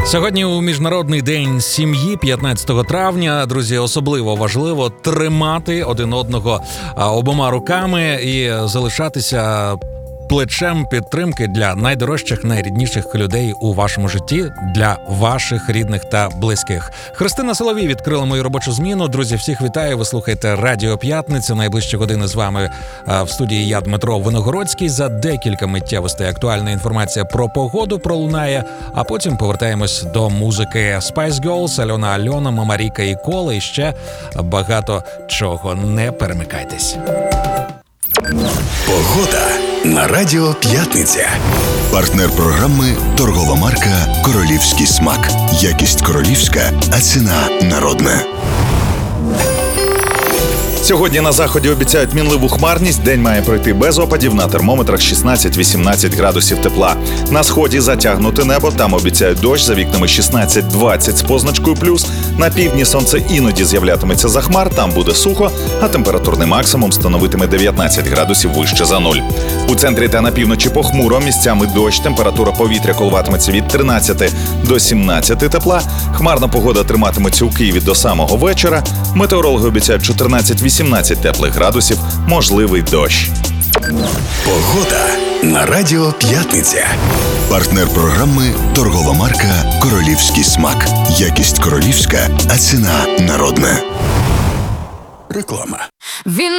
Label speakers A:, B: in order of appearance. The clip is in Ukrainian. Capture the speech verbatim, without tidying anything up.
A: Сьогодні у Міжнародний день сім'ї, п'ятнадцятого травня, друзі, особливо важливо тримати один одного обома руками і залишатися плечем підтримки для найдорожчих, найрідніших людей у вашому житті, для ваших рідних та близьких. Христина Соловій відкрила мою робочу зміну. Друзі, всіх вітаю. Ви слухаєте Радіо П'ятниця. Найближчі години з вами в студії я, Дмитро Виногородський. За декілька миттєвостей актуальна інформація про погоду пролунає, а потім повертаємось до музики Spice Girls, Альона Альона, Мамаріка і Кола і ще багато чого. Не перемикайтесь.
B: Погода на Радіо П'ятниця. Партнер програми – торгова марка «Королівський смак». Якість королівська, а ціна народна.
C: Сьогодні на заході обіцяють мінливу хмарність, день має пройти без опадів, на термометрах шістнадцять-вісімнадцять градусів тепла. На сході затягнуте небо, там обіцяють дощ, за вікнами шістнадцять-двадцять з позначкою плюс. На півдні сонце іноді з'являтиметься за хмар, там буде сухо, а температурний максимум становитиме дев'ятнадцять градусів вище за нуль. У центрі та на півночі похмуро, місцями дощ, температура повітря коливатиметься від тринадцяти до сімнадцяти тепла. Хмарна погода триматиметься у Києві до самого вечора. Метеорологи обіцяють чотирнадцять-вісімнадцять теплих градусів, можливий дощ.
B: Погода на Радіо П'ятниця. Партнер програми – торгова марка «Королівський смак». Якість королівська, а ціна народна. Реклама.
D: Він